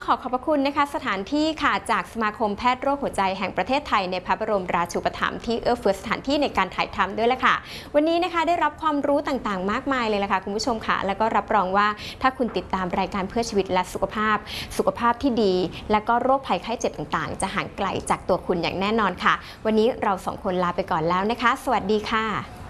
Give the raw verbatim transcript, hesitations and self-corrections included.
ขอขอบพระคุณนะคะสถานที่ค่ะจากสมาคมแพทย์โรคหัวใจแห่งประเทศไทยในพระบรมราชูปถัมภ์ที่เอื้อเฟื้อสถานที่ในการถ่ายทำด้วยแหละค่ะวันนี้นะคะได้รับความรู้ต่างๆมากมายเลยล่ะค่ะคุณผู้ชมค่ะแล้วก็รับรองว่าถ้าคุณติดตามรายการเพื่อชีวิตและสุขภาพสุขภาพที่ดีและก็โรคภัยไข้เจ็บต่างๆจะห่างไกลจากตัวคุณอย่างแน่นอนค่ะวันนี้เราสองคนลาไปก่อนแล้วนะคะสวัสดีค่ะ